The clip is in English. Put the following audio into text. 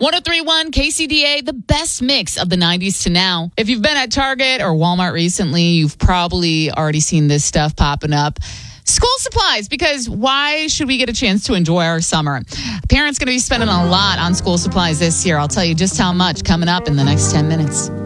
103.1 KCDA, the best mix of the 90s to now. If you've been at Target or Walmart recently, you've probably already seen this stuff popping up. School supplies, because why should we get a chance to enjoy our summer? Parents going to be spending a lot on school supplies this year. I'll tell you just how much coming up in the next 10 minutes.